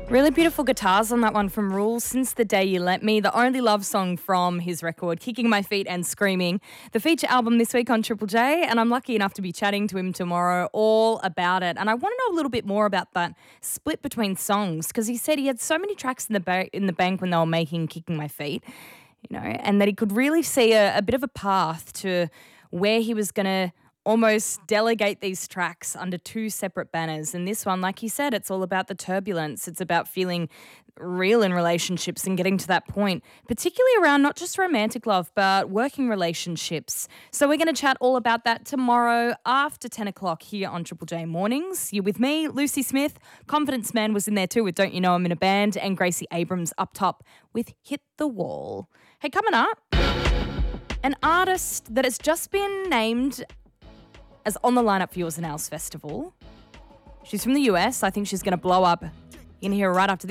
Really beautiful guitars on that one from Rules, Since the Day You Let Me, the only love song from his record, Kicking My Feet and Screaming, the feature album this week on Triple J, and I'm lucky enough to be chatting to him tomorrow all about it. And I want to know a little bit more about that split between songs, because he said he had so many tracks in the bank when they were making Kicking My Feet, and that he could really see a bit of a path to where he was going to almost delegate these tracks under two separate banners. And this one, like he said, it's all about the turbulence. It's about feeling real in relationships and getting to that point, particularly around not just romantic love, but working relationships. So we're going to chat all about that tomorrow after 10 o'clock here on Triple J Mornings. You're with me, Lucy Smith. Confidence Man was in there too with Don't You Know I'm in a Band, and Gracie Abrams up top with Hit the Wall. Hey, coming up, an artist that has just been named as on the lineup for Yours and Ours Festival. She's from the US. I think she's going to blow up. You're going to hear her right after this.